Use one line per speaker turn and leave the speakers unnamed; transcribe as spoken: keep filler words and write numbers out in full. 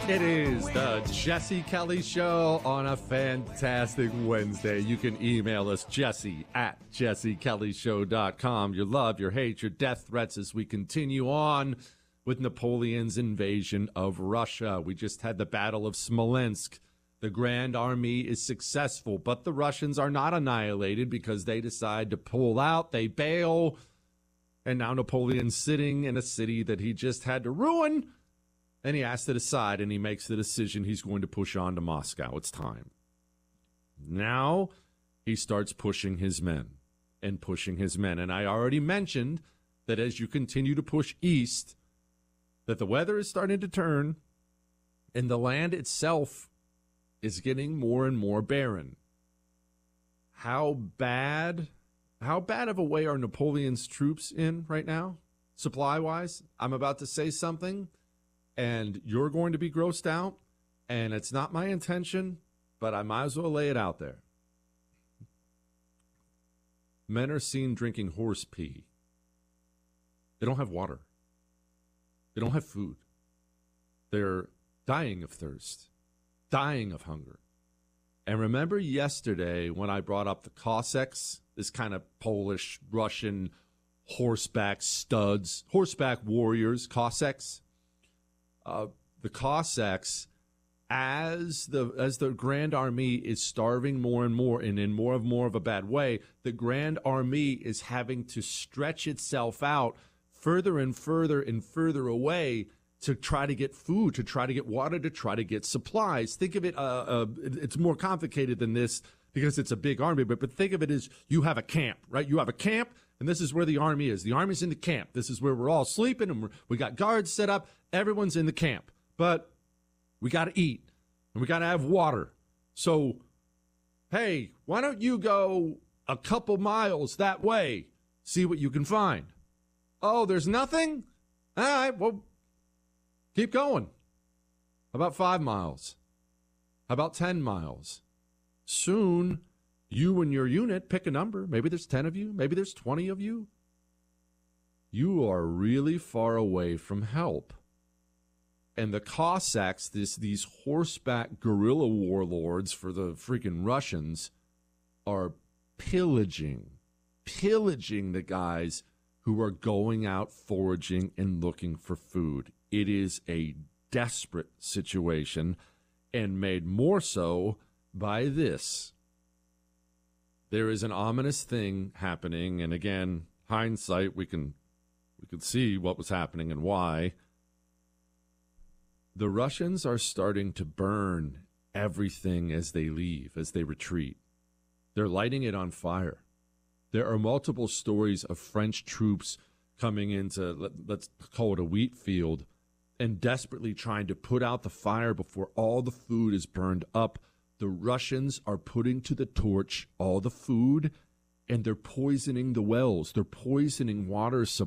It is the Jesse Kelly Show on a fantastic Wednesday. You can email us, Jesse at jesse kelly show dot com. Your love, your hate, your death threats as we continue on with Napoleon's invasion of Russia. We just had the Battle of Smolensk. The Grand Army is successful, but the Russians are not annihilated because they decide to pull out. They bail. And now Napoleon's sitting in a city that he just had to ruin. And he has to decide, and he makes the decision he's going to push on to Moscow. It's time. Now he starts pushing his men and pushing his men. And I already mentioned that as you continue to push east, that the weather is starting to turn, and the land itself is getting more and more barren. How bad, how bad of a way are Napoleon's troops in right now, supply-wise? I'm about to say something, and you're going to be grossed out, and it's not my intention, but I might as well lay it out there. Men are seen drinking horse pee. They don't have water. They don't have food. They're dying of thirst, dying of hunger. And remember yesterday when I brought up the Cossacks, this kind of Polish, Russian horseback studs, horseback warriors, Cossacks? Uh, the Cossacks, as the as the Grand Army is starving more and more and in more and more of a bad way, the Grand Army is having to stretch itself out further and further and further away to try to get food, to try to get water, to try to get supplies. Think of it, uh, uh, it's more complicated than this because it's a big army, but, but think of it as you have a camp, right? You have a camp, and this is where the army is. The army's in the camp. This is where we're all sleeping, and we're, we got guards set up. Everyone's in the camp, but we got to eat, and we got to have water. So, hey, why don't you go a couple miles that way, see what you can find? Oh, there's nothing? All right, well, keep going. How about five miles? How about ten miles? Soon, you and your unit, pick a number. Maybe there's ten of you. Maybe there's twenty of you. You are really far away from help. And the Cossacks, this, these horseback guerrilla warlords for the freaking Russians, are pillaging, pillaging the guys who are going out foraging and looking for food. It is a desperate situation, and made more so by this. There is an ominous thing happening, and again, hindsight, we can we can see what was happening and why. The Russians are starting to burn everything as they leave, as they retreat. They're lighting it on fire. There are multiple stories of French troops coming into, let, let's call it a wheat field, and desperately trying to put out the fire before all the food is burned up. The Russians are putting to the torch all the food, and they're poisoning the wells. They're poisoning water supplies.